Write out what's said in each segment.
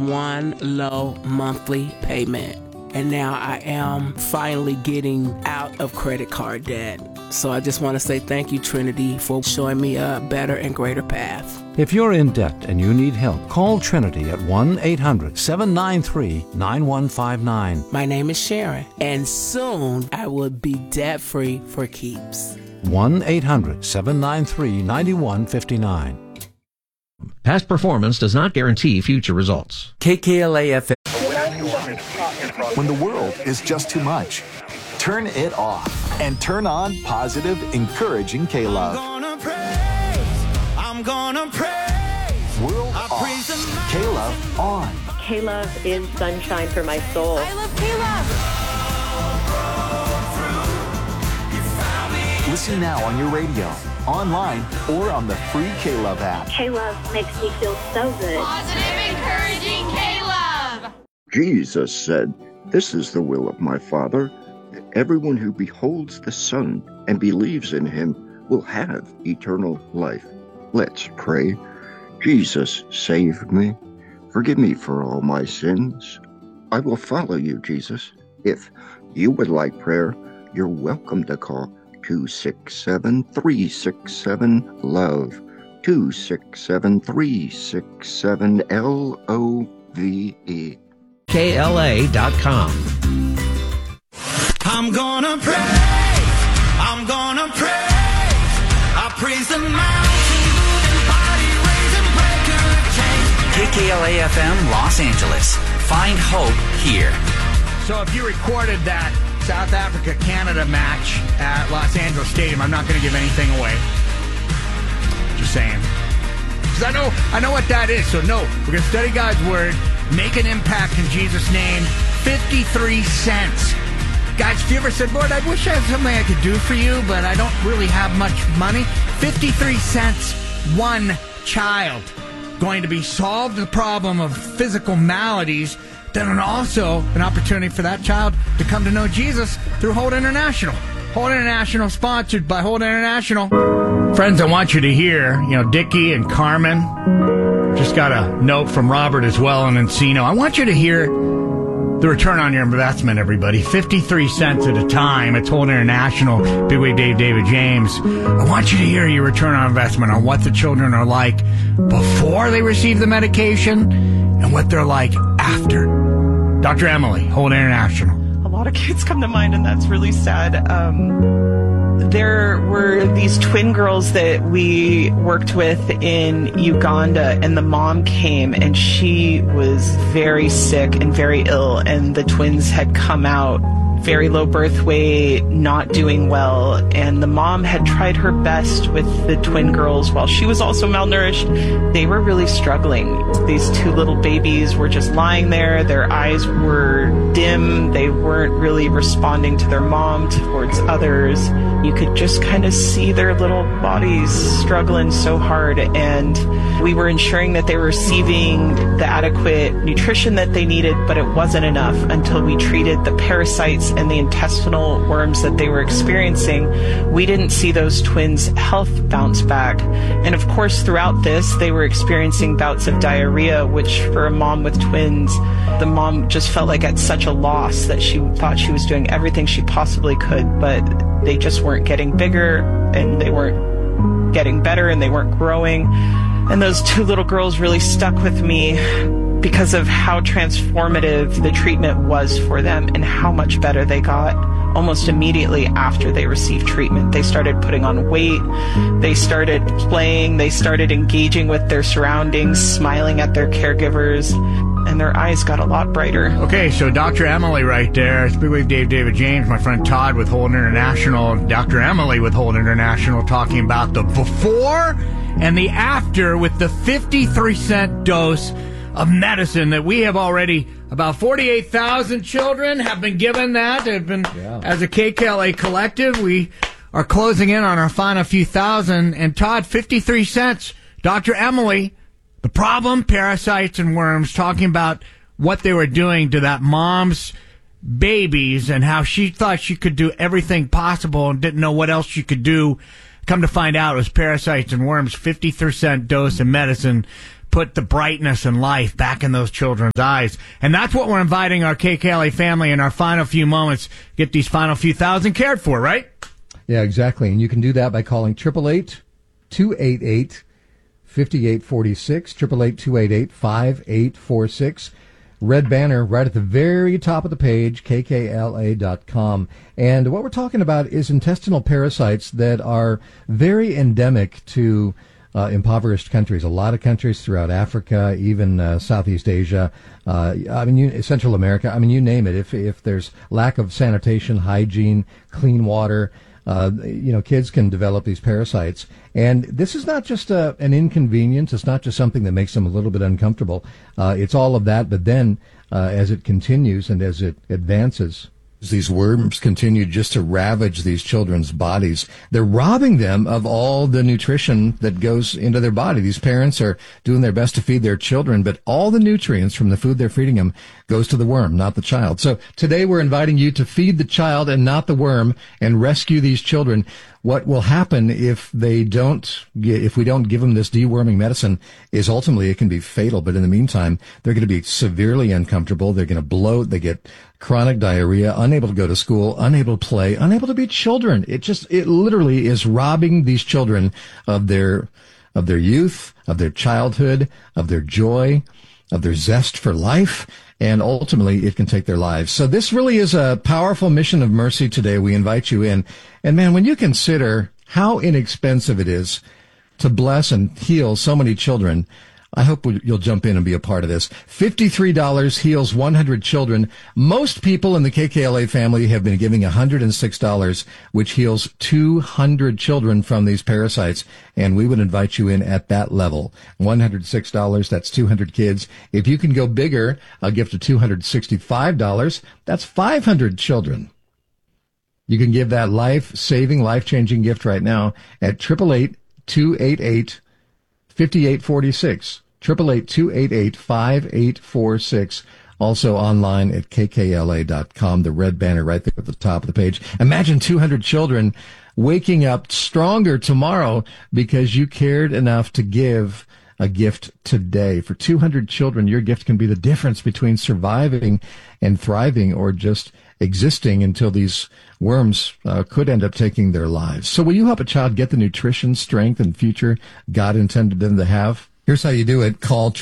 one low monthly payment. And now I am finally getting out of credit card debt. So I just want to say thank you, Trinity, for showing me a better and greater path. If you're in debt and you need help, call Trinity at 1-800-793-9159. My name is Sharon, and soon I will be debt-free for keeps. 1-800-793-9159. Past performance does not guarantee future results. KKLA-FM. When the world is just too much, turn it off and turn on positive, encouraging K-Love. I'm gonna praise. World off. K-Love on. K-Love is sunshine for my soul. I love K-Love. Listen now on your radio, online, or on the free K-Love app. K-Love makes me feel so good. Positive, encouraging K-Love. Jesus said, "This is the will of my Father, that everyone who beholds the Son and believes in him will have eternal life." Let's pray. Jesus, save me. Forgive me for all my sins. I will follow you, Jesus. If you would like prayer, you're welcome to call 267-367-LOVE, 267-367-LOVE. KLA.com. I'm gonna praise. I'm gonna praise. I praise the mountain, moving body, raising breaker chains. KKLA-FM Los Angeles. Find hope here. So if you recorded that South Africa-Canada match at Los Angeles Stadium, I'm not going to give anything away. Just saying. Because I know what that is. So no, we're going to study God's Word, make an impact in Jesus' name. 53 cents. Guys, if you ever said, "Lord, I wish I had something I could do for you, but I don't really have much money," 53 cents, one child. Going to be solved the problem of physical maladies, then also an opportunity for that child to come to know Jesus through Hold International. Hold International, sponsored by Hold International. Friends, I want you to hear, Dickie and Carmen. Just got a note from Robert as well in Encino. I want you to hear the return on your investment, everybody. 53 cents at a time. It's Hold International. Big Wave Dave, David James. I want you to hear your return on investment on what the children are like before they receive the medication and what they're like after. Dr. Emily, Hold International. A lot of kids come to mind, and that's really sad. There were these twin girls that we worked with in Uganda, and the mom came, and she was very sick and very ill, and the twins had come out very low birth weight, not doing well, and the mom had tried her best with the twin girls while she was also malnourished. They were really struggling. These two little babies were just lying there. Their eyes were dim. They weren't really responding to their mom, towards others. You could just kind of see their little bodies struggling so hard, and we were ensuring that they were receiving the adequate nutrition that they needed, but it wasn't enough until we treated the parasites and the intestinal worms that they were experiencing. We didn't see those twins' health bounce back. And of course, throughout this, they were experiencing bouts of diarrhea, which for a mom with twins, the mom just felt like at such a loss that she thought she was doing everything she possibly could, but they just weren't getting bigger, and they weren't getting better, and they weren't growing. And those two little girls really stuck with me because of how transformative the treatment was for them and how much better they got almost immediately after they received treatment. They started putting on weight, they started playing, they started engaging with their surroundings, smiling at their caregivers, and their eyes got a lot brighter. Okay, so Dr. Emily right there. It's Big Wave Dave, David James, my friend Todd with Hold International, Dr. Emily with Hold International, talking about the before and the after with the 53-cent dose of medicine that we have already. About 48,000 children have been given that. They've been, as a KKLA collective, we are closing in on our final few thousand. And Todd, 53 cents. Dr. Emily, the problem, parasites and worms, talking about what they were doing to that mom's babies and how she thought she could do everything possible and didn't know what else she could do. Come to find out, it was parasites and worms, 53-cent dose of medicine. put the brightness and life back in those children's eyes. And that's what we're inviting our KKLA family in our final few moments, get these final few thousand cared for, right? Yeah, exactly. And you can do that by calling 888-288-5846, 888-288-5846. Red banner right at the very top of the page, kkla.com. And what we're talking about is intestinal parasites that are very endemic to impoverished countries. A lot of countries throughout Africa, even Southeast Asia, Central America. I mean, you name it. If there's lack of sanitation, hygiene, clean water, kids can develop these parasites. And this is not just an inconvenience. It's not just something that makes them a little bit uncomfortable. It's all of that. But then as it continues and as it advances, these worms continue just to ravage these children's bodies. They're robbing them of all the nutrition that goes into their body. These parents are doing their best to feed their children, but all the nutrients from the food they're feeding them goes to the worm, not the child. So today we're inviting you to feed the child and not the worm and rescue these children. What will happen if we don't give them this deworming medicine is ultimately it can be fatal. But in the meantime, they're going to be severely uncomfortable. They're going to bloat. They get chronic diarrhea, unable to go to school, unable to play, unable to be children. It literally is robbing these children of their youth, of their childhood, of their joy, of their zest for life. And ultimately, it can take their lives. So this really is a powerful mission of mercy today. We invite you in. And man, when you consider how inexpensive it is to bless and heal so many children, I hope you'll jump in and be a part of this. $53 heals 100 children. Most people in the KKLA family have been giving $106, which heals 200 children from these parasites. And we would invite you in at that level. $106, that's 200 kids. If you can go bigger, a gift of $265, that's 500 children. You can give that life-saving, life-changing gift right now at 888-288-5846. 888-288-5846. Also online at kkla.com, the red banner right there at the top of the page. Imagine 200 children waking up stronger tomorrow because you cared enough to give a gift today. For 200 children, your gift can be the difference between surviving and thriving or just existing until these worms could end up taking their lives. So will you help a child get the nutrition, strength, and future God intended them to have? Here's how you do it. Call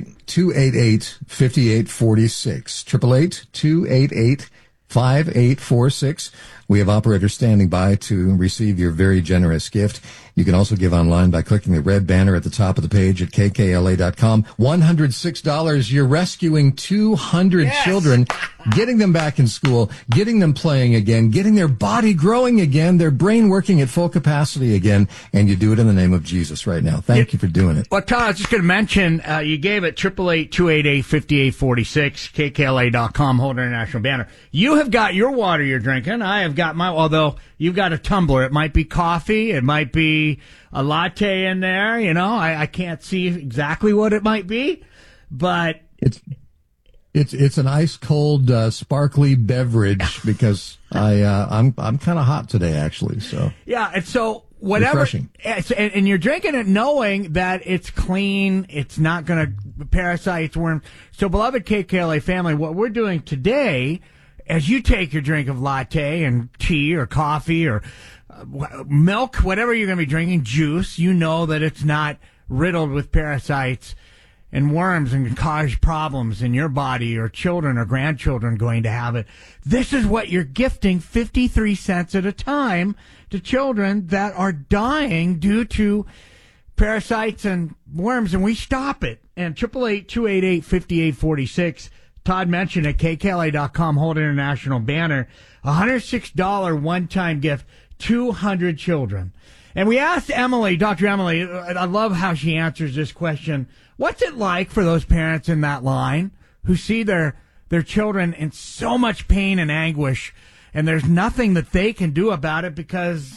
888-288-5846. 888-288-5846. We have operators standing by to receive your very generous gift. You can also give online by clicking the red banner at the top of the page at kkla.com. $106. You're rescuing 200 children, getting them back in school, getting them playing again, getting their body growing again, their brain working at full capacity again, and you do it in the name of Jesus right now. Thank you for doing it. Well, Todd, I was just going to mention, you gave it 888-288-5846, kkla.com, Hold International Banner. You have got your water you're drinking. I have got my, although you've got a tumbler. It might be coffee. It might be a latte in there. You know, I can't see exactly what it might be, but it's an ice cold, sparkly beverage because I'm kind of hot today actually. So yeah. And so whatever, refreshing. And you're drinking it knowing that it's clean. It's not going to parasites, worms. So beloved KKLA family, what we're doing today, as you take your drink of latte and tea or coffee or milk, whatever you're going to be drinking, juice, you know that it's not riddled with parasites and worms and can cause problems in your body, or children or grandchildren going to have it. This is what you're gifting 53 cents at a time to children that are dying due to parasites and worms, and we stop it. And 888-288-5846. Todd mentioned at kkla.com, Hold International Banner, $106 one-time gift, 200 children. And we asked Emily, Dr. Emily, I love how she answers this question. What's it like for those parents in that line who see their children in so much pain and anguish, and there's nothing that they can do about it because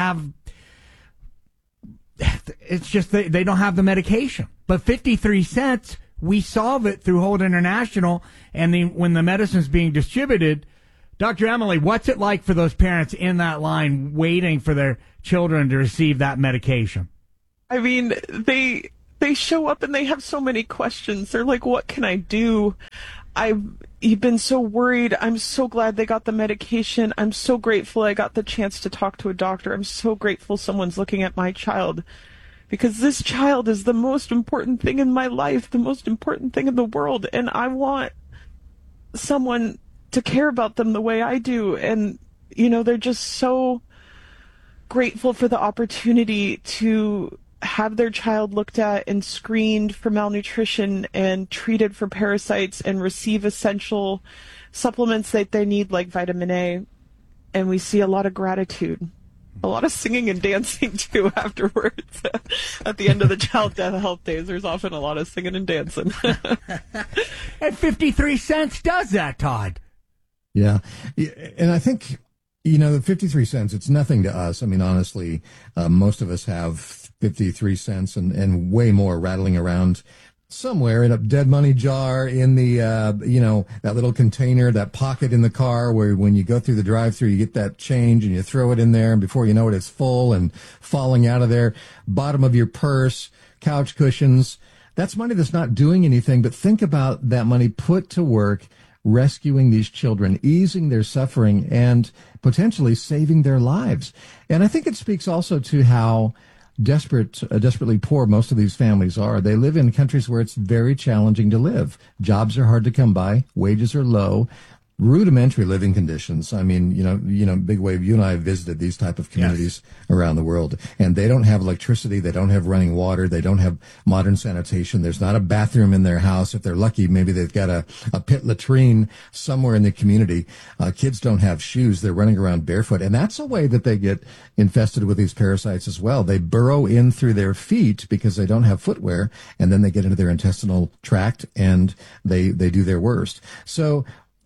it's just they don't have the medication. But 53 cents, we solve it through Hold International, and when the medicine's being distributed. Dr. Emily, what's it like for those parents in that line waiting for their children to receive that medication? I mean, they show up and they have so many questions. They're like, what can I do? You've been so worried. I'm so glad they got the medication. I'm so grateful I got the chance to talk to a doctor. I'm so grateful someone's looking at my child, because this child is the most important thing in my life, the most important thing in the world, and I want someone to care about them the way I do. And, they're just so grateful for the opportunity to have their child looked at and screened for malnutrition and treated for parasites and receive essential supplements that they need, like vitamin A. And we see a lot of gratitude, a lot of singing and dancing too afterwards. At the end of the child death health days, there's often a lot of singing and dancing. And 53 cents does that, Todd. Yeah. And I think, the 53 cents, it's nothing to us. I mean, honestly, most of us have 53 cents and way more rattling around somewhere in a dead money jar in the, that little container, that pocket in the car where when you go through the drive-thru, you get that change and you throw it in there, and before you know it, it's full and falling out of there. Bottom of your purse, couch cushions. That's money that's not doing anything, but think about that money put to work rescuing these children, easing their suffering, and potentially saving their lives. And I think it speaks also to how desperately poor most of these families are. They live in countries where it's very challenging to live. Jobs are hard to come by. Wages are low. Rudimentary living conditions. I mean, Big Wave, you and I have visited these type of communities around the world, and they don't have electricity. They don't have running water. They don't have modern sanitation. There's not a bathroom in their house. If they're lucky, maybe they've got a pit latrine somewhere in the community. Kids don't have shoes. They're running around barefoot, and that's a way that they get infested with these parasites as well. They burrow in through their feet because they don't have footwear, and then they get into their intestinal tract, and they do their worst. So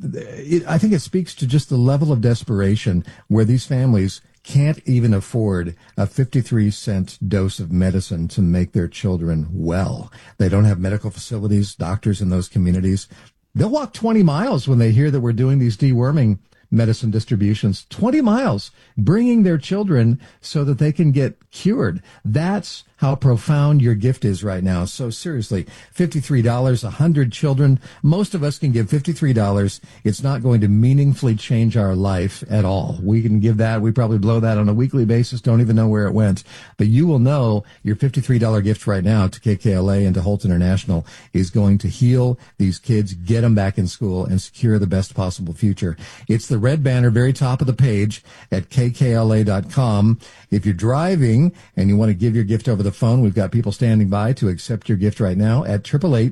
I think it speaks to just the level of desperation where these families can't even afford a 53-cent dose of medicine to make their children well. They don't have medical facilities, doctors in those communities. They'll walk 20 miles when they hear that we're doing these deworming medicine distributions. 20 miles, bringing their children so that they can get cured. That's how profound your gift is right now. So seriously, $53, 100 children. Most of us can give $53. It's not going to meaningfully change our life at all. We can give that. We probably blow that on a weekly basis. Don't even know where it went. But you will know your $53 gift right now to KKLA and to Holt International is going to heal these kids, get them back in school, and secure the best possible future. It's the red banner, very top of the page at kkla.com. If you're driving and you want to give your gift over the phone, we've got people standing by to accept your gift right now at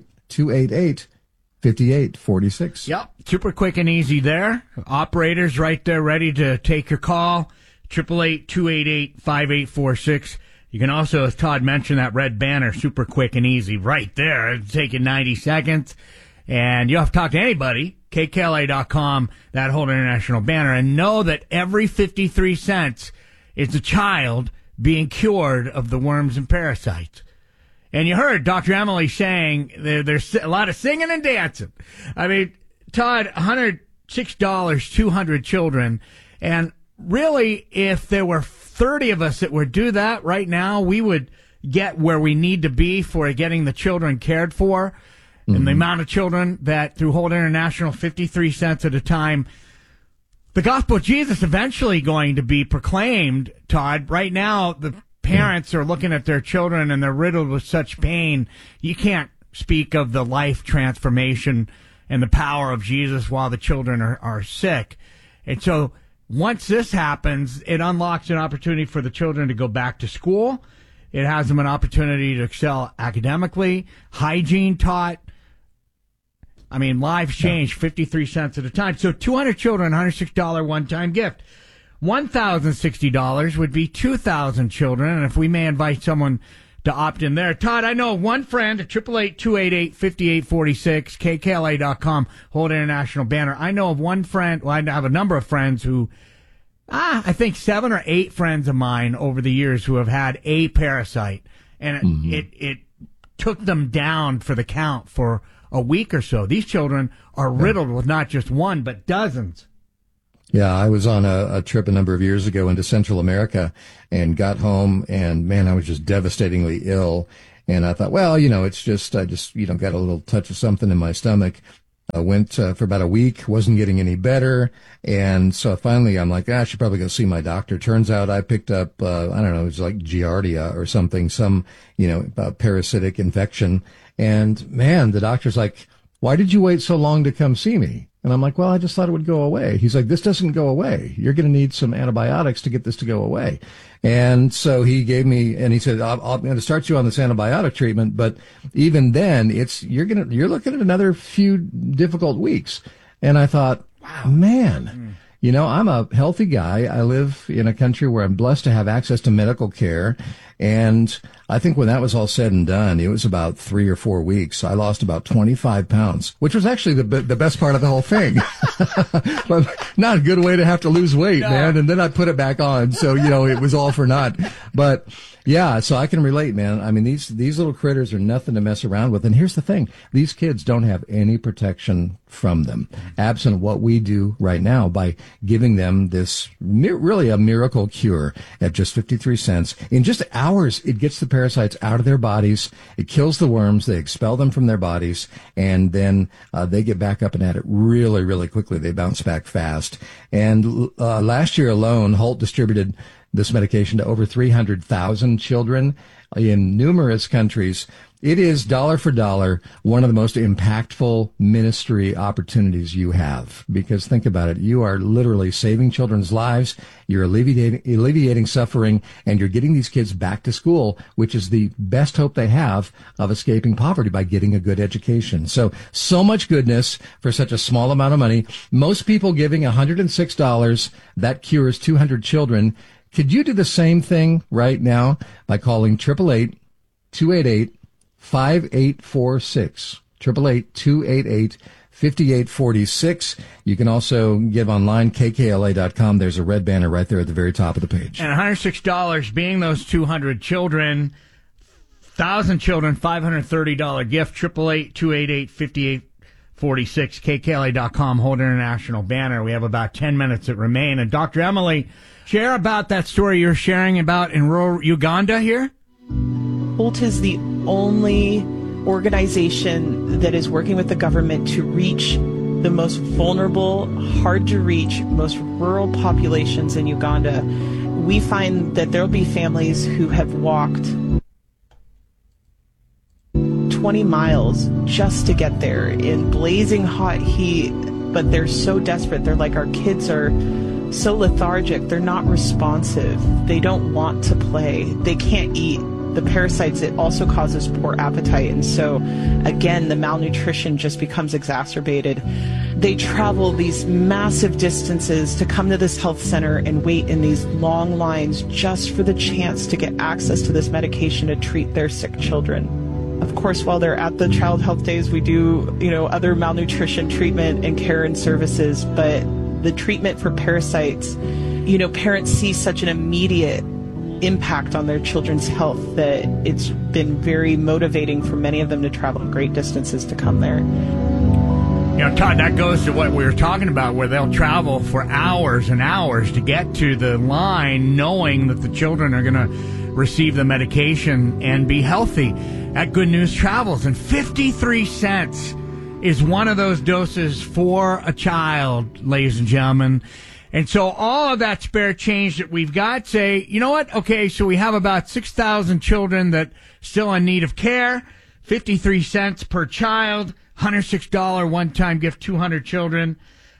888-288-5846. Yep, super quick and easy there. Operators right there ready to take your call, 888-288-5846. You can also, as Todd mentioned, that red banner, super quick and easy right there. It's taking 90 seconds. And you don't have to talk to anybody. KKLA.com, that whole international banner. And know that every 53 cents is a child being cured of the worms and parasites. And you heard Dr. Emily saying there's a lot of singing and dancing. I mean, Todd, $106, 200 children. And really, if there were 30 of us that would do that right now, we would get where we need to be for getting the children cared for. Mm-hmm. And the amount of children that through Holt International, 53 cents at a time, the gospel of Jesus eventually going to be proclaimed, Todd. Right now, the parents are looking at their children and they're riddled with such pain. You can't speak of the life transformation and the power of Jesus while the children are sick. And so once this happens, it unlocks an opportunity for the children to go back to school. It has them an opportunity to excel academically, hygiene taught. I mean, lives change 53 cents at a time. So 200 children, $106 one-time gift. $1,060 would be 2,000 children. And if we may invite someone to opt in there. Todd, I know of one friend at 888-288-5846, KKLA.com, Holt International banner. I know of one friend, well, I have a number of friends who, I think 7 or 8 friends of mine over the years who have had a parasite. And it took them down for the count for a week or so. These children are riddled with not just one, but dozens. Yeah, I was on a trip a number of years ago into Central America and got home, and man, I was just devastatingly ill. And I thought, well, it's just, I just, got a little touch of something in my stomach. I went for about a week, wasn't getting any better. And so finally I'm like, I should probably go see my doctor. Turns out I picked up, I don't know, it was like Giardia or something, some, parasitic infection. And man, the doctor's like, why did you wait so long to come see me? And I'm like, well, I just thought it would go away. He's like, this doesn't go away. You're going to need some antibiotics to get this to go away. And so he gave me, and he said, I'm going to start you on this antibiotic treatment. But even then, you're looking at another few difficult weeks. And I thought, wow, man, I'm a healthy guy. I live in a country where I'm blessed to have access to medical care. And I think when that was all said and done, it was about 3 or 4 weeks. I lost about 25 pounds, which was actually the best part of the whole thing. But not a good way to have to lose weight, man. And then I put it back on. So, it was all for naught. But yeah, so I can relate, man. I mean, these little critters are nothing to mess around with. And here's the thing. These kids don't have any protection from them, absent what we do right now by giving them this really a miracle cure at just 53 cents. In just hours, it gets the parasites out of their bodies. It kills the worms. They expel them from their bodies. And then they get back up and at it really, really quickly. They bounce back fast. And last year alone, Holt distributed this medication to over 300,000 children in numerous countries. It is dollar for dollar one of the most impactful ministry opportunities you have, because think about it. You are literally saving children's lives. You're alleviating suffering, and you're getting these kids back to school, which is the best hope they have of escaping poverty by getting a good education. So much goodness for such a small amount of money. Most people giving $106, that cures 200 children. Could you do the same thing right now by calling 888-288-5846, 888-288-5846. You can also give online, kkla.com. There's a red banner right there at the very top of the page. And $106 being those 200 children, 1,000 children, $530 gift, 888-288-5846, kkla.com, Holt International banner. We have about 10 minutes that remain. And Dr. Emily, share about that story you're sharing about in rural Uganda here. Holt is the only organization that is working with the government to reach the most vulnerable, hard to reach, most rural populations in Uganda. We find that there'll be families who have walked 20 miles just to get there in blazing hot heat, but they're so desperate. They're like, our kids are so lethargic. They're not responsive. They don't want to play. They can't eat. The parasites, it also causes poor appetite. And so, again, the malnutrition just becomes exacerbated. They travel these massive distances to come to this health center and wait in these long lines just for the chance to get access to this medication to treat their sick children. Of course, while they're at the Child Health Days, we do, other malnutrition treatment and care and services. But the treatment for parasites, parents see such an immediate impact on their children's health that it's been very motivating for many of them to travel great distances to come there. Todd, that goes to what we were talking about, where they'll travel for hours and hours to get to the line, knowing that the children are going to receive the medication and be healthy. At Good News Travels, and 53 cents is one of those doses for a child, ladies and gentlemen. And so all of that spare change that we've got, say, you know what? Okay, so we have about 6,000 children that still in need of care. 53 cents per child, $106 one-time gift, 200 children,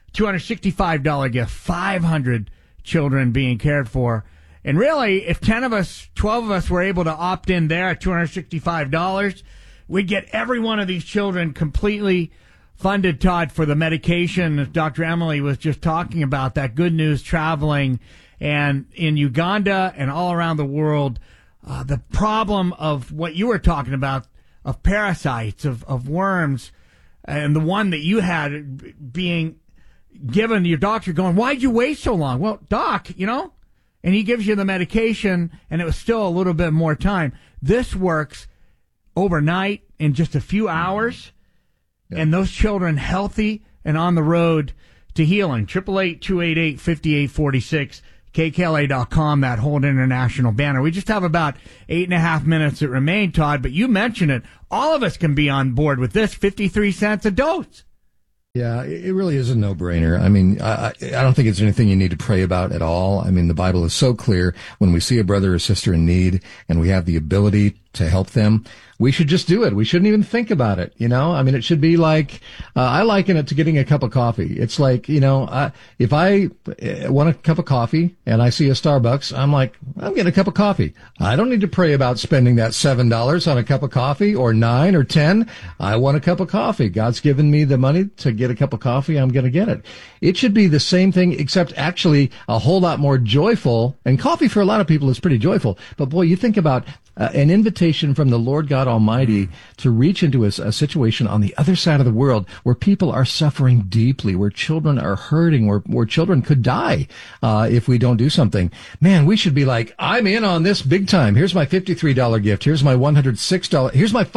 $265 gift, 500 children being cared for. And really, if 10 of us, 12 of us were able to opt in there at $265, we'd get every one of these children completely funded, Todd, for the medication that Dr. Emily was just talking about, that Good News traveling. And in Uganda and all around the world, the problem of what you were talking about, of parasites, of worms, and the one that you had being given to your doctor going, why'd you wait so long? Well, doc, and he gives you the medication, and it was still a little bit more time. This works overnight in just a few hours. And those children healthy and on the road to healing. 888-288-5846. KKLA.com, that Hold International banner. We just have about 8.5 minutes that remain, Todd, but you mentioned it. All of us can be on board with this, 53 cents a dose. Yeah, it really is a no-brainer. I mean, I don't think it's anything you need to pray about at all. I mean, the Bible is so clear. When we see a brother or sister in need and we have the ability to help them, we should just do it. We shouldn't even think about it, you know? I mean, it should be like, I liken it to getting a cup of coffee. It's like, you know, if I want a cup of coffee and I see a Starbucks, I'm like, I'm getting a cup of coffee. I don't need to pray about spending that $7 on a cup of coffee or $9 or $10. I want a cup of coffee. God's given me the money to get a cup of coffee. I'm going to get it. It should be the same thing, except actually a whole lot more joyful. And coffee for a lot of people is pretty joyful. But boy, you think about an invitation from the Lord God Almighty to reach into a situation on the other side of the world where people are suffering deeply, where children are hurting, where children could die if we don't do something. Man, we should be like, I'm in on this big time. Here's my $53 gift. Here's my $106. Here's my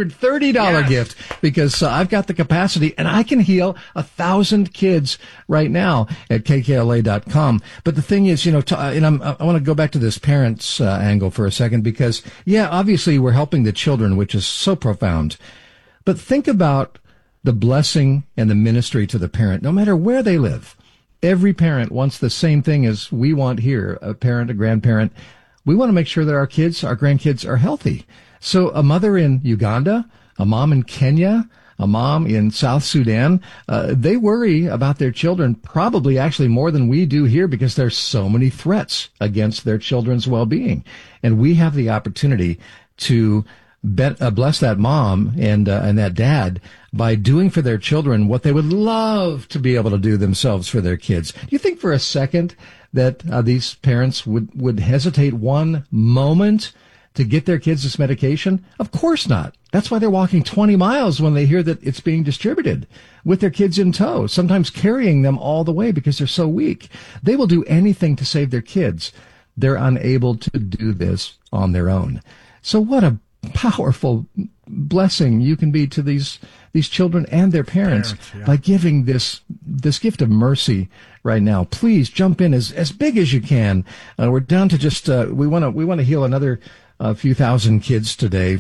$530 gift, because I've got the capacity and I can heal 1,000 kids right now at KKLA.com. But the thing is, you know, I want to go back to this parents angle for a second, because yeah, obviously we're helping the children, which is so profound. But think about the blessing and the ministry to the parent, no matter where they live. Every parent wants the same thing as we want here, a parent, a grandparent. We want to make sure that our kids, our grandkids are healthy. So a mother in Uganda, a mom in Kenya, a mom in South Sudan, they worry about their children probably actually more than we do here, because there's so many threats against their children's well-being. And we have the opportunity to bless that mom and that dad by doing for their children what they would love to be able to do themselves for their kids. Do you think for a second that these parents would hesitate one moment to get their kids this medication? Of course not. That's why they're walking 20 miles when they hear that it's being distributed, with their kids in tow, sometimes carrying them all the way because they're so weak. They will do anything to save their kids. They're unable to do this on their own. So what a powerful blessing you can be to these children and their parents by giving this gift of mercy right now. Please jump in as big as you can. We're down to just we want to heal another few thousand kids today.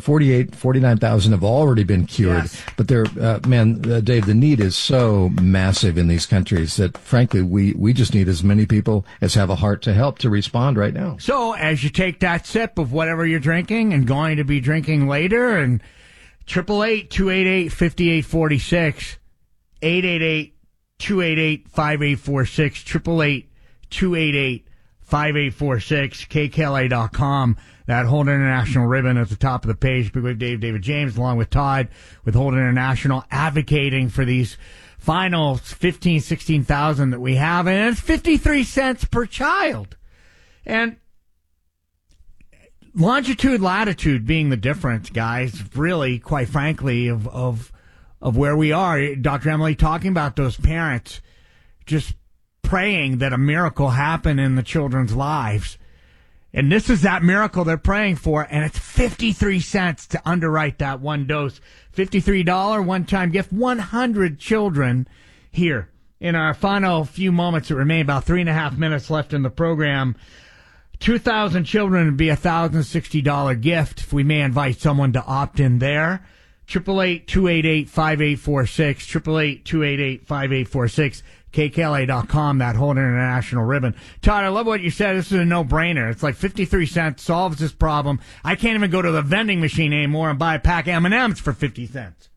49,000 have already been cured. Yes. But Dave, the need is so massive in these countries that, frankly, we just need as many people as have a heart to help to respond right now. So as you take that sip of whatever you're drinking and going to be drinking later, and 888-288-5846, 888-288-5846, 888-288-5846, KKLA.com. That Hold International ribbon at the top of the page. Big Wave David James, along with Todd, with Hold International, advocating for these final 15, 16,000 that we have. And it's 53 cents per child. And longitude, latitude being the difference, guys, really, quite frankly, of where we are. Dr. Emily talking about those parents just praying that a miracle happen in the children's lives. And this is that miracle they're praying for, and it's 53 cents to underwrite that one dose. $53 one-time gift, 100 children here. In our final few moments that remain, about 3.5 minutes left in the program, 2,000 children would be a $1,060 gift if we may invite someone to opt in there. 888-288-5846, 888-288-5846. KKLA.com, that Hold International ribbon. Todd, I love what you said. This is a no-brainer. It's like 53 cents solves this problem. I can't even go to the vending machine anymore and buy a pack of M&Ms for 50 cents.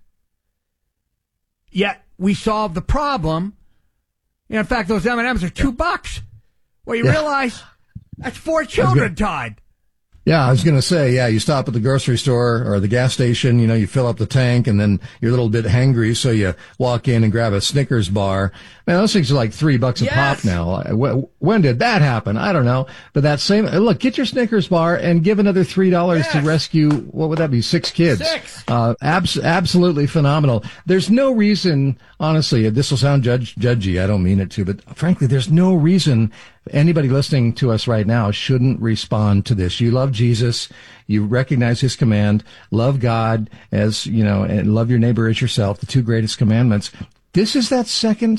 Yet, we solved the problem. In fact, those M&Ms are $2. Well, you realize that's 4 children, Todd. Yeah, I was going to say, you stop at the grocery store or the gas station, you fill up the tank, and then you're a little bit hangry, so you walk in and grab a Snickers bar. Man, those things are like $3 a pop now. When did that happen? I don't know. But that same, look, get your Snickers bar and give another $3 to rescue, what would that be, 6 kids? 6. Absolutely phenomenal. There's no reason, honestly, this will sound judgy, I don't mean it to, but frankly, there's no reason anybody listening to us right now shouldn't respond to this. You love Jesus. You recognize his command. Love God and love your neighbor as yourself, the 2 greatest commandments. This is that second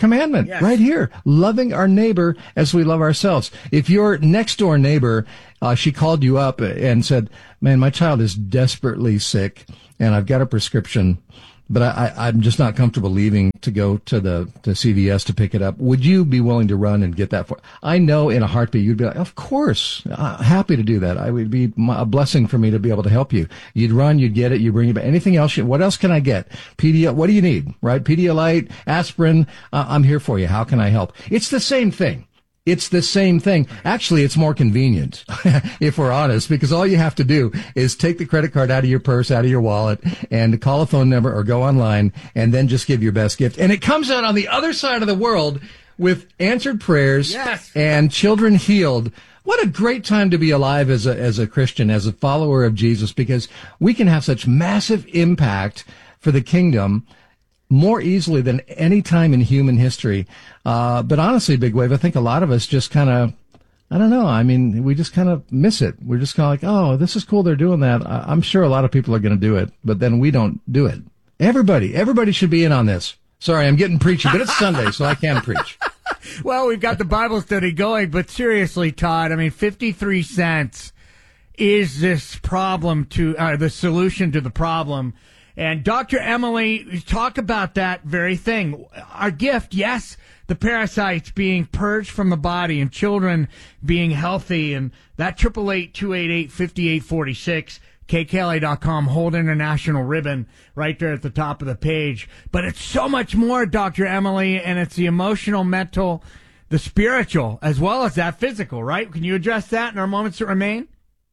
commandment right here. Loving our neighbor as we love ourselves. If your next door neighbor, she called you up and said, man, my child is desperately sick and I've got a prescription, but I'm just not comfortable leaving to go to CVS to pick it up. Would you be willing to run and get that for? I know in a heartbeat you'd be like, of course, happy to do that. I would be a blessing for me to be able to help you. You'd run, you'd get it, you bring it back. Anything else? What else can I get? What do you need? Right? Pedialyte, aspirin. I'm here for you. How can I help? It's the same thing. It's the same thing. Actually, it's more convenient, if we're honest, because all you have to do is take the credit card out of your purse, out of your wallet, and call a phone number or go online, and then just give your best gift. And it comes out on the other side of the world with answered prayers and children healed. What a great time to be alive as a Christian, as a follower of Jesus, because we can have such massive impact for the kingdom more easily than any time in human history. But honestly, Big Wave, I think a lot of us just kind of, I don't know. I mean, we just kind of miss it. We're just kind of like, oh, this is cool. They're doing that. I'm sure a lot of people are going to do it, but then we don't do it. Everybody should be in on this. Sorry, I'm getting preachy, but it's Sunday, so I can preach. Well, we've got the Bible study going, but seriously, Todd, I mean, 53 cents is this problem to the solution to the problem. And Dr. Emily, talk about that very thing. Our gift, yes, the parasites being purged from the body and children being healthy. And that 888-288-5846, KKLA.com, Hold International ribbon right there at the top of the page. But it's so much more, Dr. Emily, and it's the emotional, mental, the spiritual, as well as that physical, right? Can you address that in our moments that remain?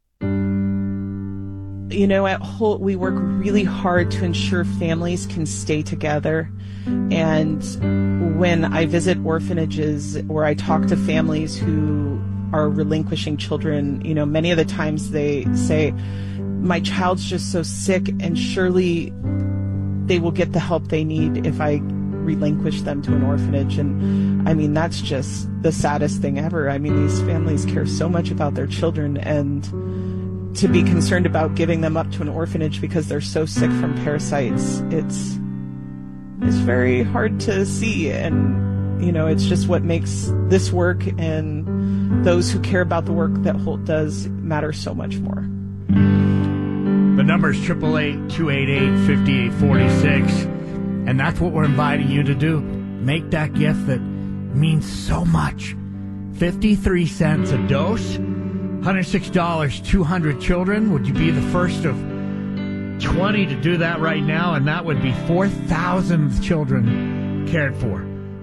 You know, at Holt, we work really hard to ensure families can stay together. And when I visit orphanages or I talk to families who are relinquishing children, you know, many of the times they say, my child's just so sick and surely they will get the help they need if I relinquish them to an orphanage. And I mean, that's just the saddest thing ever. I mean, these families care so much about their children, and to be concerned about giving them up to an orphanage because they're so sick from parasites, it's very hard to see. And, you know, it's just what makes this work and those who care about the work that Holt does matter so much more. The number is 888-288-5846. And that's what we're inviting you to do. Make that gift that means so much. 53 cents a dose. $106, 200 children. Would you be the first of 20 to do that right now? And that would be 4,000 children cared for.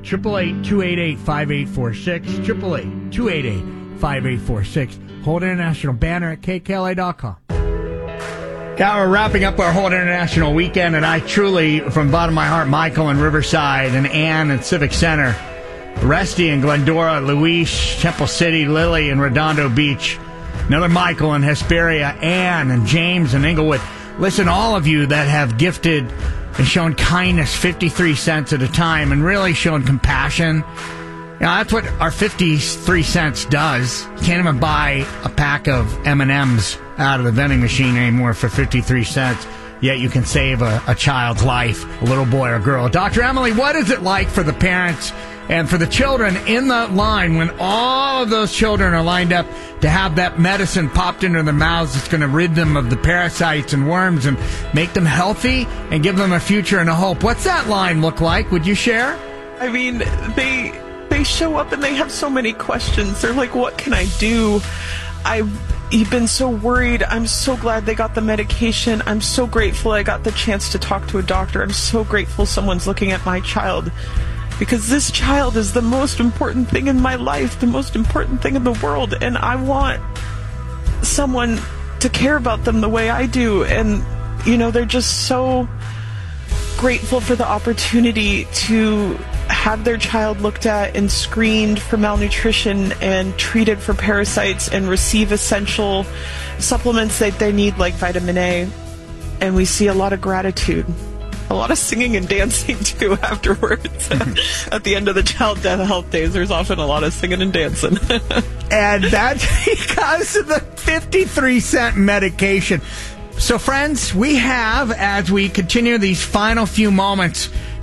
888-288-5846. 888-288-5846. Hold International banner at KKLA.com. Yeah, we're wrapping up our Hold International weekend, and I truly, from the bottom of my heart, Michael in Riverside and Ann in Civic Center, Resty in Glendora, Luis, Temple City, Lily in Redondo Beach, another Michael in Hesperia, Ann and James in Inglewood. Listen, all of you that have gifted and shown kindness 53 cents at a time and really shown compassion. You know, that's what our 53 cents does. You can't even buy a pack of M&Ms out of the vending machine anymore for 53 cents. Yet you can save a child's life, a little boy or girl. Dr. Emily, what is it like for the parents and for the children in the line when all of those children are lined up to have that medicine popped into their mouths that's going to rid them of the parasites and worms and make them healthy and give them a future and a hope? What's that line look like? Would you share? I mean, they show up and they have so many questions. They're like, what can I do? I've been so worried. I'm so glad they got the medication. I'm so grateful I got the chance to talk to a doctor. I'm so grateful someone's looking at my child, because this child is the most important thing in my life, the most important thing in the world, and I want someone to care about them the way I do. And, you know, they're just so grateful for the opportunity to have their child looked at and screened for malnutrition and treated for parasites and receive essential supplements that they need, like vitamin A. And we see a lot of gratitude, a lot of singing and dancing too afterwards. At the end of the child health days, there's often a lot of singing and dancing. And that's because of the 53 cent medication. So friends, we have, as we continue these final few moments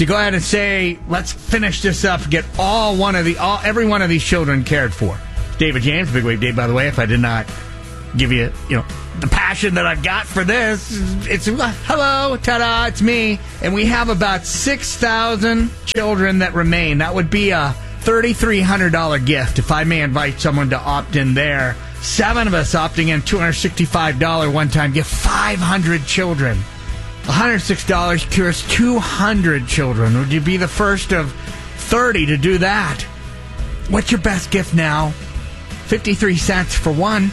to go ahead and say, let's finish this up, get every one of these children cared for. David James, Big Wave Dave, by the way, if I did not give you, the passion that I've got for this, it's hello, ta-da, it's me. And we have about 6,000 children that remain. That would be a $3,300 gift if I may invite someone to opt in there. 7 of us opting in, $265 one-time gift, 500 children. $106 cures 200 children. Would you be the first of 30 to do that? What's your best gift now? 53 cents for one.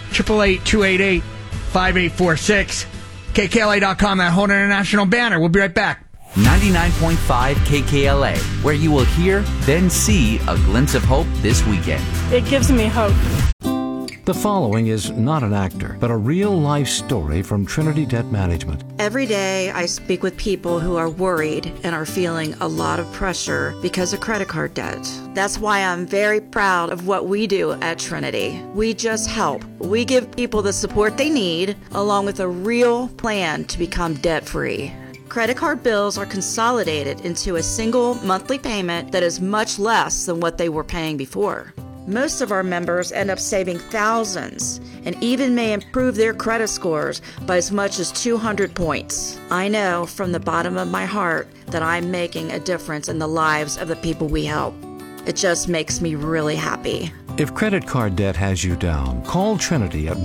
888-288-5846. KKLA.com, that whole international banner. We'll be right back. 99.5 KKLA, where you will hear, then see a glimpse of hope this weekend. It gives me hope. The following is not an actor, but a real-life story from Trinity Debt Management. Every day I speak with people who are worried and are feeling a lot of pressure because of credit card debt. That's why I'm very proud of what we do at Trinity. We just help. We give people the support they need, along with a real plan to become debt-free. Credit card bills are consolidated into a single monthly payment that is much less than what they were paying before. Most of our members end up saving thousands and even may improve their credit scores by as much as 200 points. I know from the bottom of my heart that I'm making a difference in the lives of the people we help. It just makes me really happy. If credit card debt has you down, call Trinity at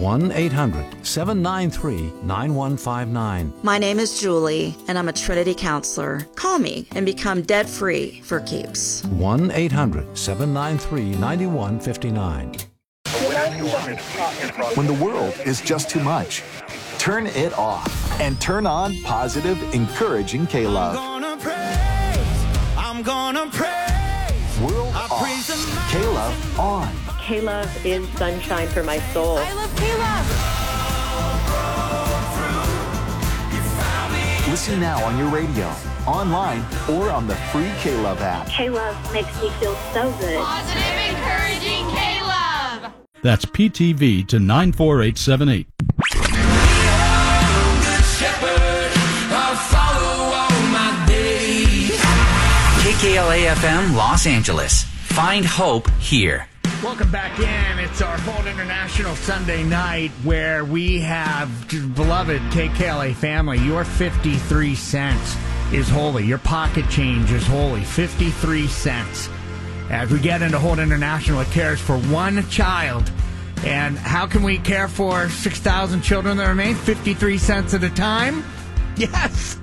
1-800-793-9159. My name is Julie, and I'm a Trinity counselor. Call me and become debt-free for keeps. 1-800-793-9159. When the world is just too much, turn it off and turn on positive, encouraging K-Love. I'm gonna praise. World off. K-Love on. K-Love is sunshine for my soul. I love K-Love. Listen now on your radio, online, or on the free K-Love app. K-Love makes me feel so good. Positive, encouraging K-Love. That's PTV to 94878. KKLA FM Los Angeles. Find hope here. Welcome back in. It's our whole international Sunday night where we have beloved KKLA family. Your 53 cents is holy. Your pocket change is holy. 53 cents. As we get into Hold International, it cares for one child. And how can we care for 6,000 children that remain? 53 cents at a time? Yes.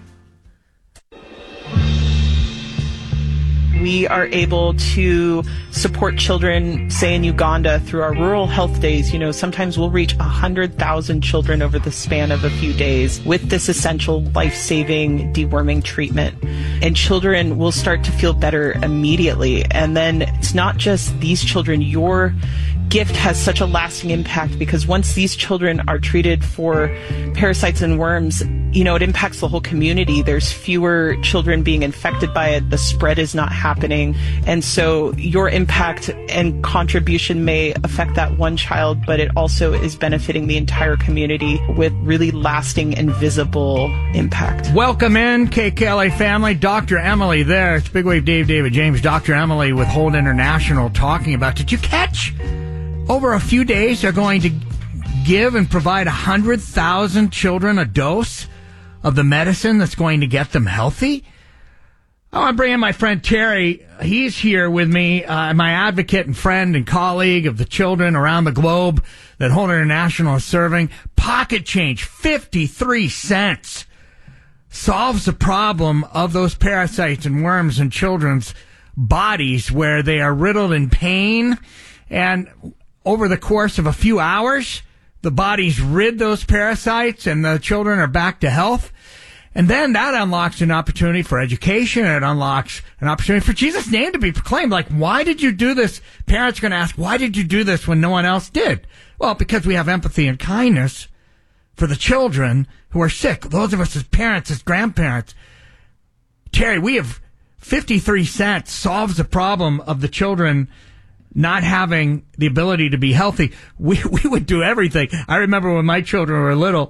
We are able to support children, say in Uganda, through our rural health days. Sometimes we'll reach 100,000 children over the span of a few days with this essential life-saving deworming treatment. And children will start to feel better immediately. And then it's not just these children. Your gift has such a lasting impact because once these children are treated for parasites and worms, it impacts the whole community. There's fewer children being infected by it. The spread is not happening. And so your impact and contribution may affect that one child, but it also is benefiting the entire community with really lasting and visible impact. Welcome in, KKLA family. Dr. Emily there. It's Big Wave Dave, David James. Dr. Emily with Hold International talking about, did you catch? Over a few days, they're going to give and provide 100,000 children a dose of the medicine that's going to get them healthy. I want to bring in my friend Terry. He's here with me, my advocate and friend and colleague of the children around the globe that Hold International is serving. Pocket change, 53 cents. Solves the problem of those parasites and worms in children's bodies where they are riddled in pain. And over the course of a few hours, the bodies rid those parasites and the children are back to health. And then that unlocks an opportunity for education. It unlocks an opportunity for Jesus' name to be proclaimed. Like, why did you do this? Parents are going to ask, why did you do this when no one else did? Well, because we have empathy and kindness for the children who are sick. Those of us as parents, as grandparents. Terry, we have 53 cents solves the problem of the children not having the ability to be healthy. We would do everything. I remember when my children were little,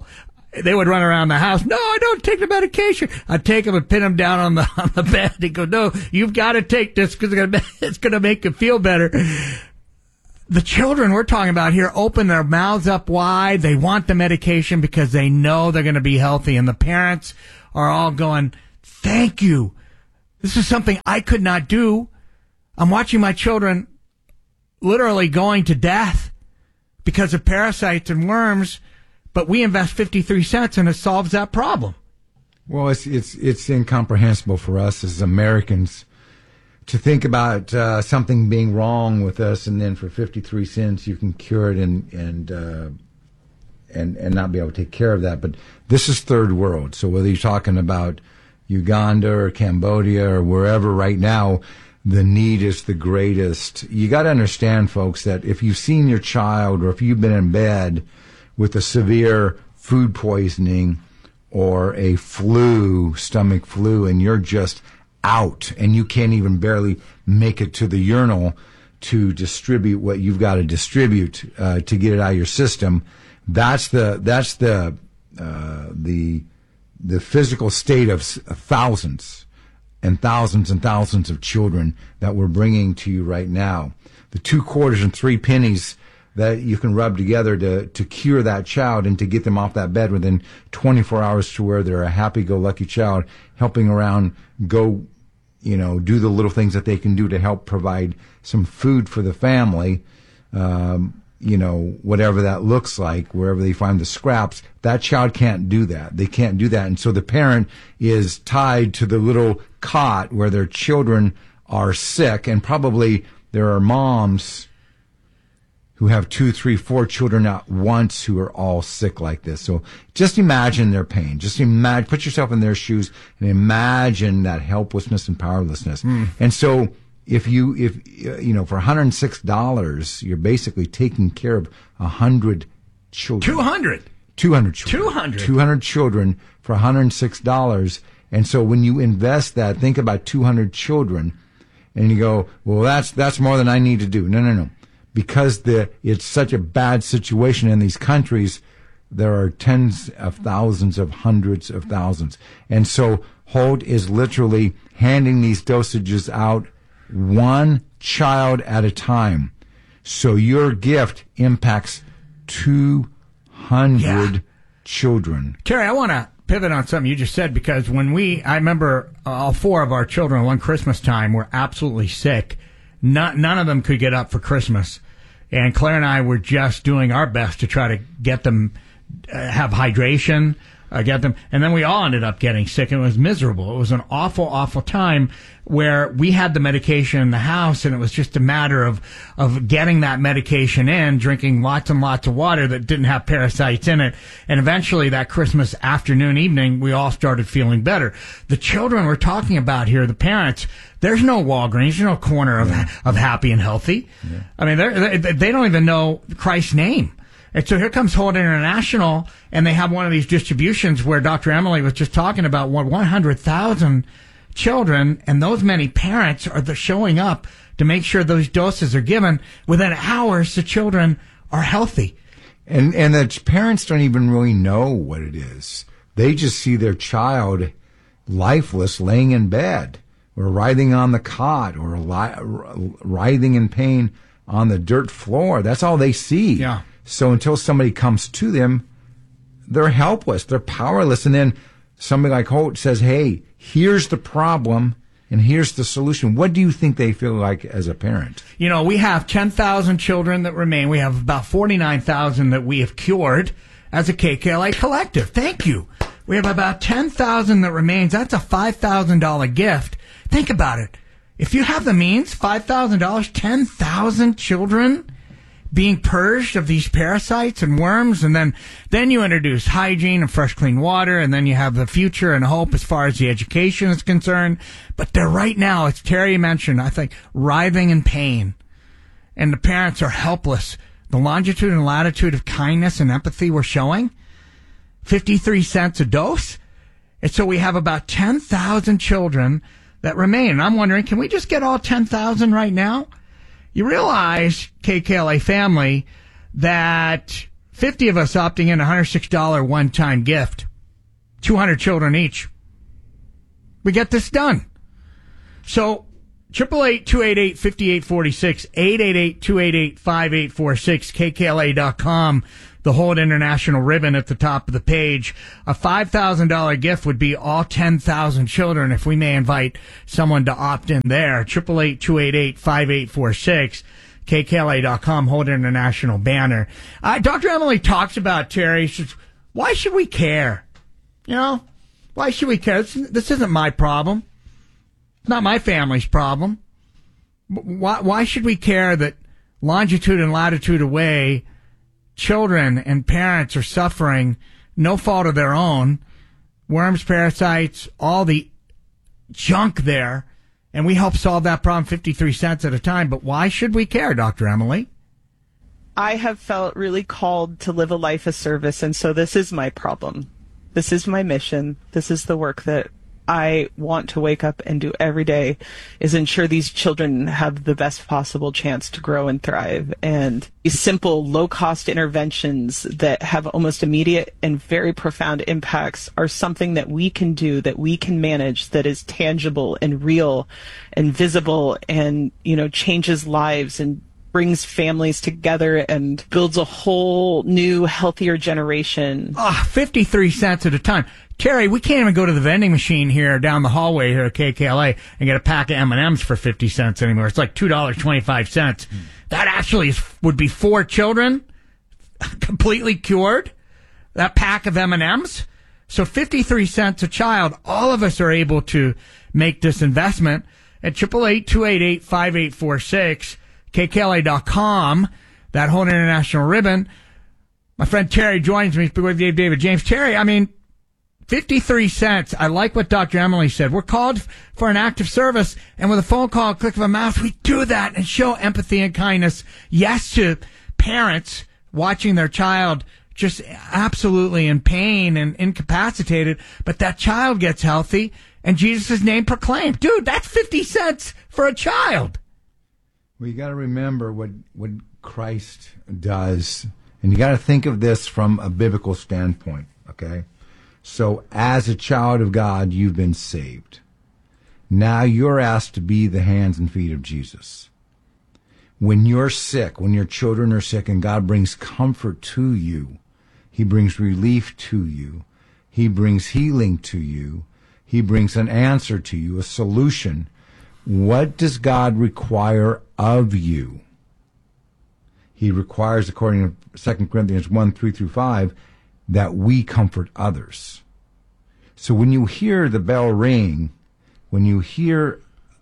they would run around the house. No, I don't take the medication. I'd take them and pin them down on the bed. They go, no, you've got to take this because it's going to make you feel better. The children we're talking about here open their mouths up wide. They want the medication because they know they're going to be healthy. And the parents are all going, thank you. This is something I could not do. I'm watching my children literally going to death because of parasites and worms, but we invest 53 cents and it solves that problem. Well, it's incomprehensible for us as Americans to think about something being wrong with us, and then for 53 cents you can cure it and not be able to take care of that. But this is third world. So whether you're talking about Uganda or Cambodia or wherever right now, the need is the greatest. You got to understand, folks, that if you've seen your child or if you've been in bed with a severe food poisoning or a stomach flu, and you're just out and you can't even barely make it to the urinal to distribute what you've got to distribute to get it out of your system, that's the physical state of thousands and thousands and thousands of children that we're bringing to you right now. The 2 quarters and 3 pennies that you can rub together to cure that child and to get them off that bed within 24 hours to where they're a happy-go-lucky child, helping around go, do the little things that they can do to help provide some food for the family, whatever that looks like, wherever they find the scraps. That child can't do that. They can't do that. And so the parent is tied to the little cot where their children are sick, and probably there are moms who have 2, 3, 4 children at once who are all sick like this. So just imagine their pain. Just put yourself in their shoes and imagine that helplessness and powerlessness. And so if for $106, you're basically taking care of 100 children. 200 children. 200 children for $106. And so when you invest that, think about 200 and you go, well, that's more than I need to do. No. Because it's such a bad situation in these countries, there are tens of thousands of hundreds of thousands. And so Holt is literally handing these dosages out one child at a time. So your gift impacts 200 children. Terry, I want to pivot on something you just said, because I remember all 4 of our children one Christmas time were absolutely sick. None of them could get up for Christmas. And Claire and I were just doing our best to try to get them, have hydration, get them. And then we all ended up getting sick, and it was miserable. It was an awful, awful time where we had the medication in the house, and it was just a matter of getting that medication in, drinking lots and lots of water that didn't have parasites in it. And eventually that Christmas afternoon, evening, we all started feeling better. The children we're talking about here, the parents, there's no Walgreens, there's no corner of happy and healthy. Yeah. I mean, they don't even know Christ's name. And so here comes Holt International, and they have one of these distributions where Dr. Emily was just talking about 100,000 children, and those many parents are showing up to make sure those doses are given. Within hours, the children are healthy. And the parents don't even really know what it is. They just see their child lifeless laying in bed or writhing on the cot or writhing in pain on the dirt floor. That's all they see. Yeah. So until somebody comes to them, they're helpless, they're powerless. And then somebody like Holt says, hey, here's the problem and here's the solution. What do you think they feel like as a parent? We have 10,000 children that remain. We have about 49,000 that we have cured as a KKLA collective. Thank you. We have about 10,000 that remains. That's a $5,000 gift. Think about it. If you have the means, $5,000, 10,000 children being purged of these parasites and worms, and then you introduce hygiene and fresh, clean water, and then you have the future and hope as far as the education is concerned. But they're right now, as Terry mentioned, I think, writhing in pain, and the parents are helpless. The longitude and latitude of kindness and empathy we're showing, 53 cents a dose. And so we have about 10,000 children that remain. And I'm wondering, can we just get all 10,000 right now? You realize, KKLA family, that 50 of us opting in, $106 one-time gift. 200 children each. We get this done. So, 888-288-5846, 888-288-5846, KKLA.com, the Hold International ribbon at the top of the page. A $5,000 gift would be all 10,000 children if we may invite someone to opt in there. 888-288-5846, KKLA.com, Hold International banner. Dr. Emily talks about, Terry, says, why should we care? You know, why should we care? This isn't my problem. It's not my family's problem. Why should we care that longitude and latitude away, children and parents are suffering, no fault of their own, worms, parasites, all the junk there, and we help solve that problem 53 cents at a time. But why should we care, Dr. Emily? I have felt really called to live a life of service, and so this is my problem. This is my mission. This is the work that I want to wake up and do every day, is ensure these children have the best possible chance to grow and thrive. And these simple, low-cost interventions that have almost immediate and very profound impacts are something that we can do, that we can manage, that is tangible and real and visible and, you know, changes lives and brings families together and builds a whole new, healthier generation. 53 cents at a time. Terry, we can't even go to the vending machine here down the hallway here at KKLA and get a pack of M&Ms for 50 cents anymore. It's like $2.25. That actually would be 4 children completely cured. That pack of M&Ms. So 53 cents a child. All of us are able to make this investment at 888-288-5846. KKLA.com, that Whole International ribbon. My friend Terry joins me with David James. Terry, I mean, 53 cents. I like what Dr. Emily said. We're called for an act of service, and with a phone call, a click of a mouse, we do that and show empathy and kindness. Yes, to parents watching their child just absolutely in pain and incapacitated, but that child gets healthy and Jesus' name proclaimed. Dude, that's 50 cents for a child. Well, you got to remember what Christ does, and you got to think of this from a biblical standpoint, okay? So as a child of God, you've been saved. Now you're asked to be the hands and feet of Jesus. When you're sick, when your children are sick, and God brings comfort to you, He brings relief to you, He brings healing to you, He brings an answer to you, a solution. What does God require of you? He requires, according to 2 Corinthians 1:3-5, that we comfort others. So when you hear the bell ring, when you hear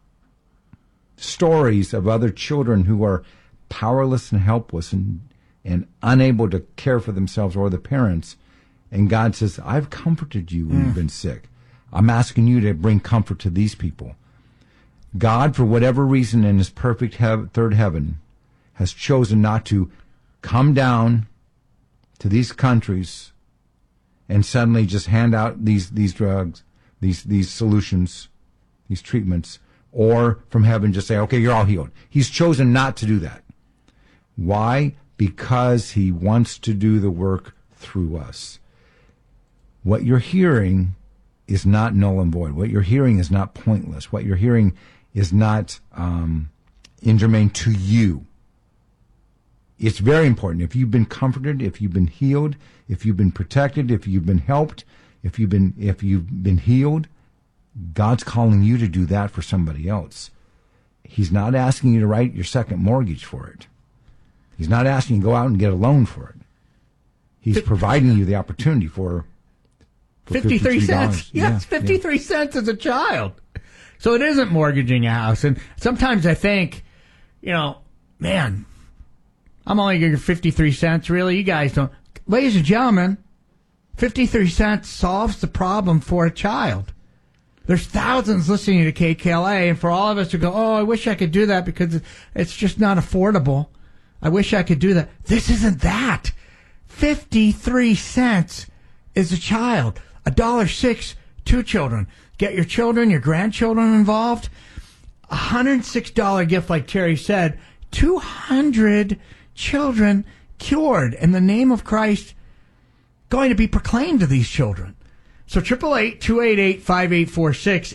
stories of other children who are powerless and helpless and unable to care for themselves or the parents, and God says, I've comforted you when you've been sick. I'm asking you to bring comfort to these people. God, for whatever reason, in His perfect third heaven, has chosen not to come down to these countries and suddenly just hand out these drugs, these solutions, these treatments, or from heaven just say, okay, you're all healed. He's chosen not to do that. Why? Because He wants to do the work through us. What you're hearing is not null and void. What you're hearing is not pointless. What you're hearing is not ingermane to you. It's very important. If you've been comforted, if you've been healed, if you've been protected, if you've been helped, if you've been healed, God's calling you to do that for somebody else. He's not asking you to write your second mortgage for it. He's not asking you to go out and get a loan for it. He's providing you the opportunity for 53 cents. Yes, 53 cents as a child. So it isn't mortgaging a house. And sometimes I think, man, I'm only going to get 53 cents. Really? You guys don't. Ladies and gentlemen, 53 cents solves the problem for a child. There's thousands listening to KKLA, and for all of us who go, I wish I could do that because it's just not affordable. I wish I could do that. This isn't that. 53 cents is a child. $1.06, 2 children. Get your children, your grandchildren involved. $106 gift, like Terry said. 200 children cured, and the name of Christ going to be proclaimed to these children. So 888-288-5846,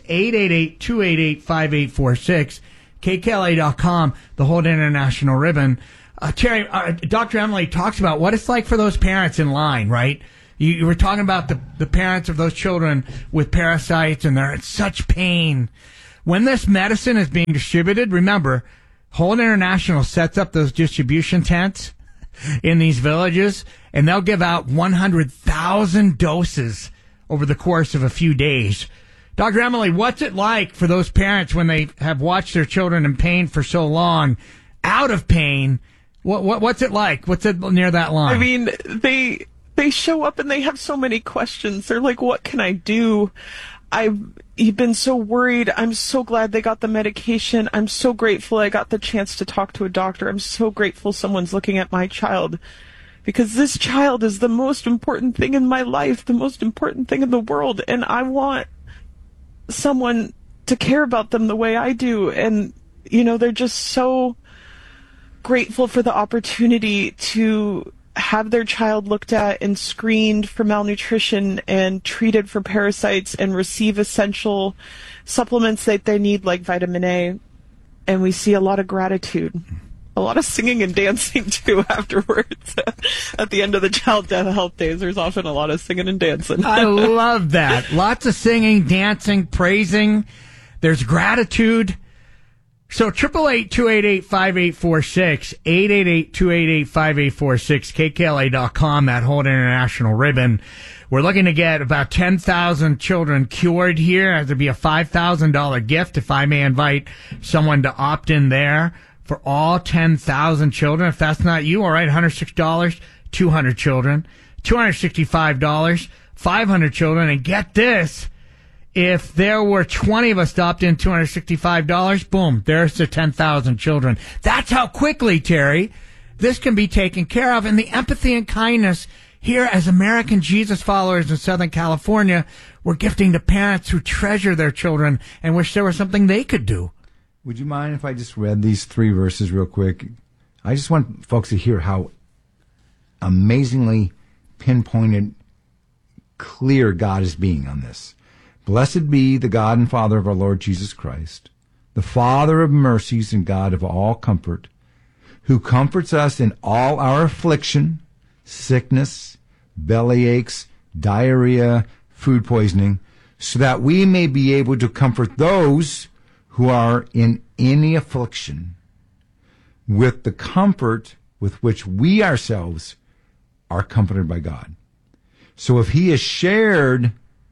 888-288-5846, KKLA.com, the Hold International Ribbon. Terry, Dr. Emily talks about what it's like for those parents in line, right? You were talking about the parents of those children with parasites, and they're in such pain. When this medicine is being distributed, remember, Hold International sets up those distribution tents in these villages, and they'll give out 100,000 doses over the course of a few days. Dr. Emily, what's it like for those parents when they have watched their children in pain for so long, out of pain? What's it like? What's it near that line? I mean, they show up and they have so many questions. They're like, what can I do? I've been so worried. I'm so glad they got the medication. I'm so grateful I got the chance to talk to a doctor. I'm so grateful someone's looking at my child, because this child is the most important thing in my life, the most important thing in the world, and I want someone to care about them the way I do. And, they're just so grateful for the opportunity to have their child looked at and screened for malnutrition and treated for parasites and receive essential supplements that they need, like vitamin A. And we see a lot of gratitude, a lot of singing and dancing too afterwards. At the end of the Child Death Health Days, there's often a lot of singing and dancing. I love that. Lots of singing, dancing, praising. There's gratitude. So 888-288-5846, 888-288-5846, KKLA.com, that Hold International Ribbon. We're looking to get about 10,000 children cured here. There'd be a $5,000 gift if I may invite someone to opt in there for all 10,000 children. If that's not you, all right, $106, 200 children, $265, 500 children. And get this, if there were 20 of us to opt in, $265, boom, there's the 10,000 children. That's how quickly, Terry, this can be taken care of. And the empathy and kindness here as American Jesus followers in Southern California, we're gifting to parents who treasure their children and wish there was something they could do. Would you mind if I just read these 3 verses real quick? I just want folks to hear how amazingly pinpointed, clear God is being on this. Blessed be the God and Father of our Lord Jesus Christ, the Father of mercies and God of all comfort, who comforts us in all our affliction, sickness, belly aches, diarrhea, food poisoning, so that we may be able to comfort those who are in any affliction with the comfort with which we ourselves are comforted by God. So if he has shared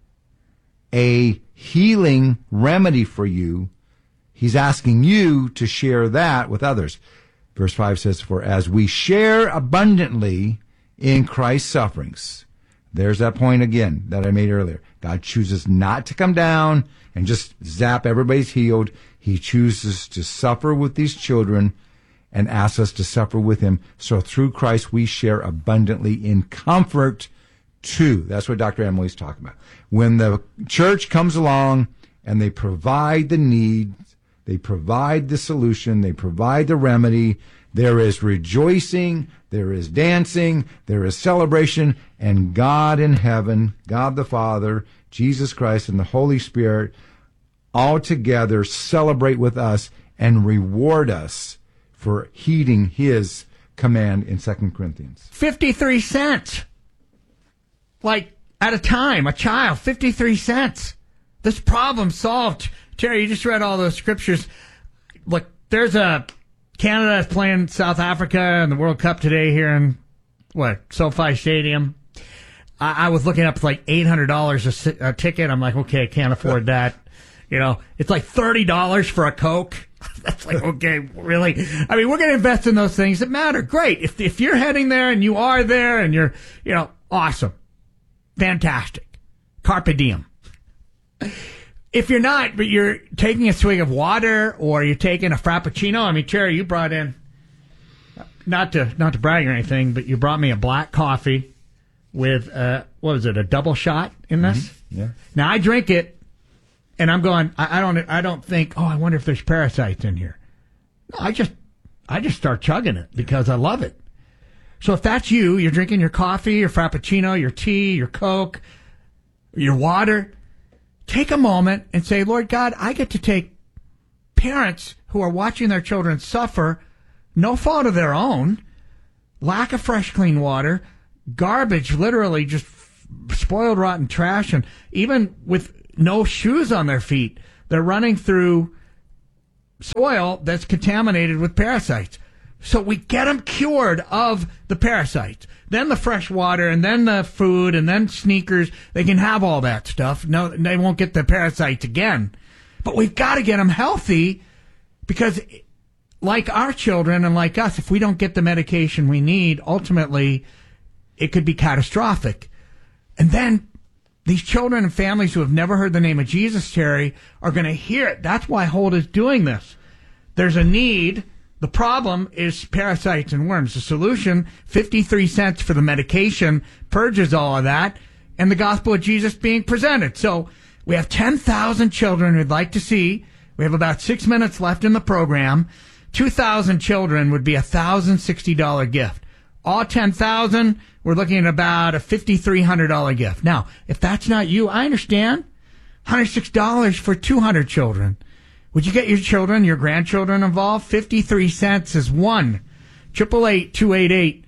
a healing remedy for you, he's asking you to share that with others. Verse 5 says, for as we share abundantly in Christ's sufferings. There's that point again that I made earlier. God chooses not to come down and just zap, everybody's healed. He chooses to suffer with these children and asks us to suffer with him. So through Christ, we share abundantly in comfort too. That's what Dr. Emily's talking about. When the church comes along and they provide the need, they provide the solution, they provide the remedy, there is rejoicing, there is dancing, there is celebration, and God in heaven, God the Father, Jesus Christ, and the Holy Spirit all together celebrate with us and reward us for heeding his command in 2 Corinthians. 53 cents. Like, at a time, a child, 53 cents. This problem solved. Terry, you just read all those scriptures. Look, there's Canada is playing South Africa in the World Cup today here in, SoFi Stadium. I was looking up like $800 a ticket. I'm like, okay, I can't afford that. It's like $30 for a Coke. That's like, okay, really? I mean, we're going to invest in those things that matter. Great. If you're heading there and you are there and you're, awesome. Fantastic. Carpe diem. If you're not, but you're taking a swig of water or you're taking a Frappuccino, I mean, Terry, you brought in, not to brag or anything, but you brought me a black coffee with, a double shot in this? Mm-hmm. Yeah. Now, I drink it, and I'm going, I don't think, I wonder if there's parasites in here. No, I just start chugging it because I love it. So if that's you, you're drinking your coffee, your Frappuccino, your tea, your Coke, your water, take a moment and say, Lord God, I get to take parents who are watching their children suffer, no fault of their own, lack of fresh, clean water, garbage, literally just spoiled, rotten trash, and even with no shoes on their feet, they're running through soil that's contaminated with parasites. So we get them cured of the parasites. Then the fresh water, and then the food, and then sneakers. They can have all that stuff. No, they won't get the parasites again. But we've got to get them healthy, because like our children and like us, if we don't get the medication we need, ultimately it could be catastrophic. And then these children and families who have never heard the name of Jesus, Terry, are going to hear it. That's why Hold is doing this. There's a need. The problem is parasites and worms. The solution, 53 cents for the medication, purges all of that, and the gospel of Jesus being presented. So we have 10,000 children we'd like to see. We have about 6 minutes left in the program. 2,000 children would be a $1,060 gift. All 10,000, we're looking at about a $5,300 gift. Now, if that's not you, I understand. $106 for 200 children. Would you get your children, your grandchildren involved? 53 cents is one. 888-288-5846.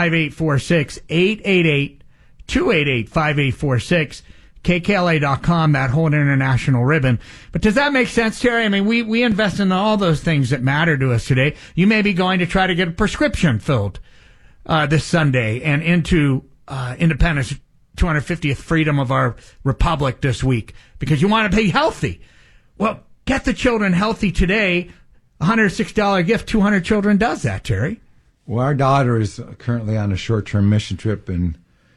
888-288-5846. KKLA.com, that whole international ribbon. But does that make sense, Terry? I mean, we invest in all those things that matter to us today. You may be going to try to get a prescription filled this Sunday and into Independence, 250th freedom of our republic this week, because you want to be healthy. Well, get the children healthy today. $106 gift, 200 children does that, Terry. Well, our daughter is currently on a short-term mission trip in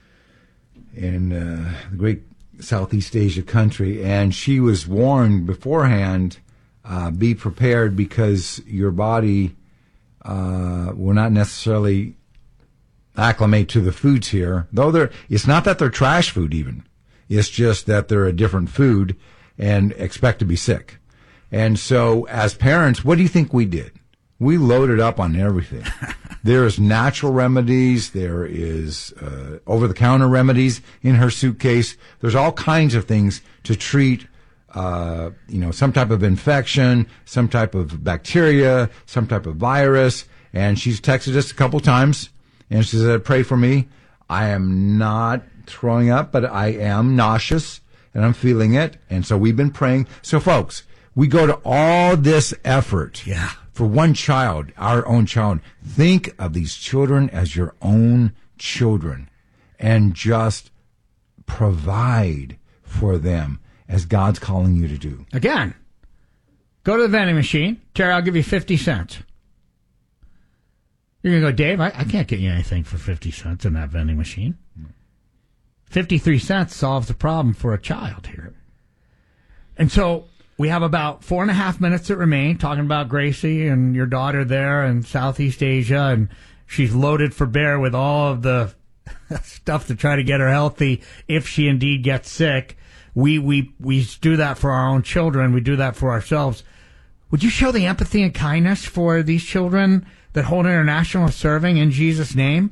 the great Southeast Asia country, and she was warned beforehand, be prepared, because your body will not necessarily acclimate to the foods here. Though it's not that they're trash food even. It's just that they're a different food and expect to be sick. And so as parents, what do you think we did? We loaded up on everything. There is natural remedies. There is over-the-counter remedies in her suitcase. There's all kinds of things to treat, some type of infection, some type of bacteria, some type of virus. And she's texted us a couple times, and she said, pray for me. I am not throwing up, but I am nauseous, and I'm feeling it. And so we've been praying. So, folks, we go to all this effort. Yeah. For one child, our own child. Think of these children as your own children and just provide for them as God's calling you to do. Again, go to the vending machine. Terry, I'll give you 50 cents. You're going to go, Dave, I can't get you anything for 50 cents in that vending machine. 53 cents solves the problem for a child here. And so we have about 4.5 minutes that remain, talking about Gracie and your daughter there in Southeast Asia, and she's loaded for bear with all of the stuff to try to get her healthy if she indeed gets sick. We do that for our own children. We do that for ourselves. Would you show the empathy and kindness for these children that Hold International is serving in Jesus' name?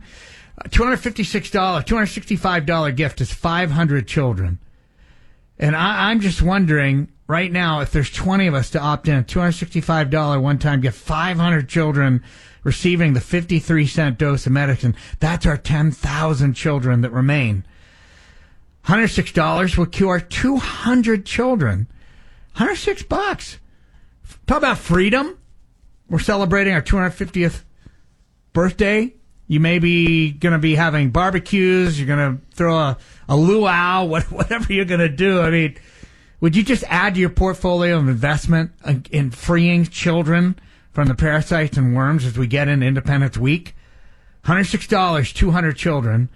$265 gift is 500 children. And I'm just wondering right now, if there's 20 of us to opt in, $265 one-time gift, 500 children receiving the 53-cent dose of medicine. That's our 10,000 children that remain. $106 will cure 200 children. $106. Talk about freedom. We're celebrating our 250th birthday. You may be going to be having barbecues. You're going to throw a luau, whatever you're going to do. I mean, would you just add to your portfolio of investment in freeing children from the parasites and worms as we get into Independence Week? $106, 200 children.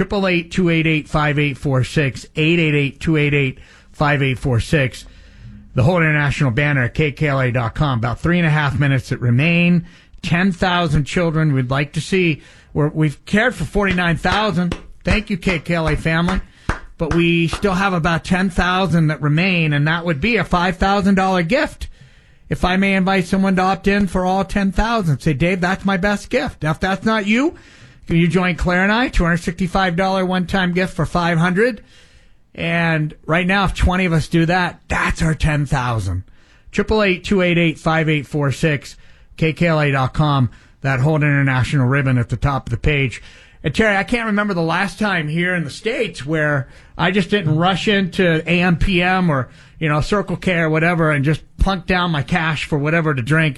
888-288-5846. 888-288-5846. The Hold International banner at KKLA.com. About 3.5 minutes that remain. 10,000 children we'd like to see. We've cared for 49,000. Thank you, KKLA family. But we still have about 10,000 that remain, and that would be a $5,000 gift. If I may invite someone to opt in for all 10,000, say, Dave, that's my best gift. Now, if that's not you, Can you join Claire and I? $265 one-time gift for $500. And right now, if 20 of us do that, that's our $10,000. 888-288-5846, KKLA.com, that whole international ribbon at the top of the page. And Terry, I can't remember the last time here in the States where I just didn't rush into AM/PM or, Circle K or whatever and just plunk down my cash for whatever to drink.